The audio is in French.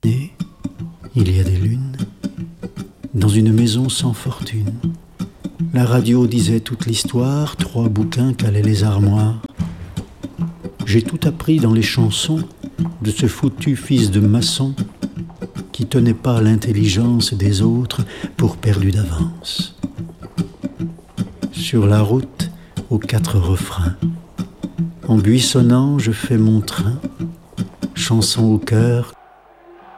Et il y a des lunes, dans une maison sans fortune. La radio disait toute l'histoire, 3 bouquins calaient les armoires. J'ai tout appris dans les chansons de ce foutu fils de maçon qui tenait pas l'intelligence des autres pour perdu d'avance. Sur la route, aux 4 refrains, en buissonnant, je fais mon train, chanson au cœur